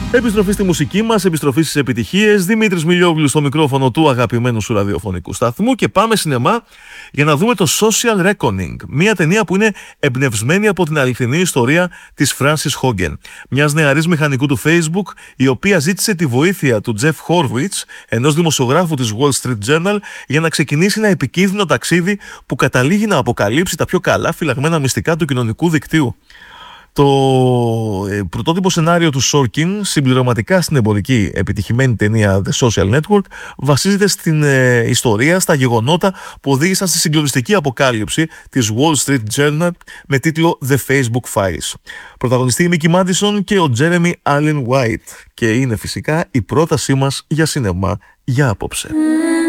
Επιστροφή στη μουσική μας, επιστροφή στις επιτυχίες. Δημήτρης Μιλιόγλου στο μικρόφωνο του αγαπημένου σου ραδιοφωνικού σταθμού και πάμε σινεμά για να δούμε το Social Reckoning. Μια ταινία που είναι εμπνευσμένη από την αληθινή ιστορία της Frances Hogan, μιας νεαρής μηχανικού του Facebook, η οποία ζήτησε τη βοήθεια του Jeff Horowitz, ενός δημοσιογράφου της Wall Street Journal, για να ξεκινήσει ένα επικίνδυνο ταξίδι που καταλήγει να αποκαλύψει τα πιο καλά φυλαγμένα μυστικά του κοινωνικού δικτύου. Το πρωτότυπο σενάριο του Sorkin, συμπληρωματικά στην εμπορική επιτυχημένη ταινία The Social Network, βασίζεται στην ιστορία, στα γεγονότα που οδήγησαν στη συγκλονιστική αποκάλυψη της Wall Street Journal με τίτλο The Facebook Files. Πρωταγωνιστεί η Mickey Madison και ο Jeremy Allen White και είναι φυσικά η πρότασή μας για σινεμά για απόψε.